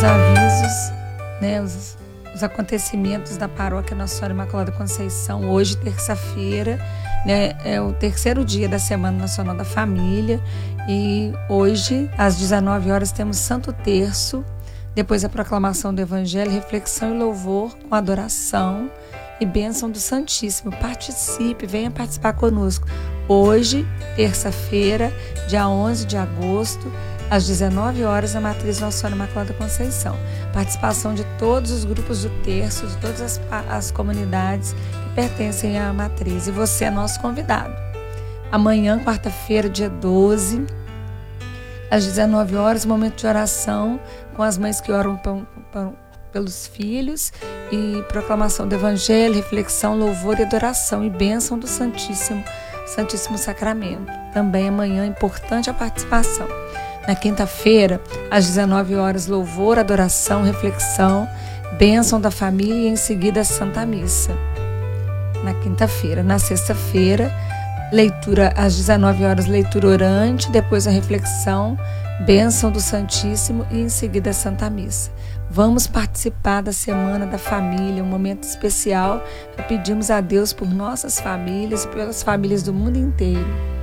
avisos, né, os acontecimentos da paróquia Nossa Senhora Imaculada Conceição. Hoje, terça-feira, né, é o terceiro dia da Semana Nacional da Família, e hoje, às 19 horas, temos Santo Terço, depois a proclamação do Evangelho, reflexão e louvor com adoração e bênção do Santíssimo. Participe, venha participar conosco. Hoje, terça-feira, dia 11 de agosto, às 19 horas, na Matriz Nossa Senhora Imaculada Conceição. Participação de todos os grupos do terço, de todas as comunidades que pertencem à Matriz. E você é nosso convidado. Amanhã, quarta-feira, dia 12, às 19 horas, momento de oração com as mães que oram pelos filhos, e proclamação do Evangelho, reflexão, louvor e adoração e bênção do Santíssimo Sacramento. Também amanhã, importante a participação. Na quinta-feira, às 19 horas, louvor, adoração, reflexão, bênção da família e em seguida a Santa Missa. Na quinta-feira. Na sexta-feira, leitura às 19 horas, leitura orante, depois a reflexão, bênção do Santíssimo e em seguida a Santa Missa. Vamos participar da Semana da Família, um momento especial que pedimos a Deus por nossas famílias e pelas famílias do mundo inteiro.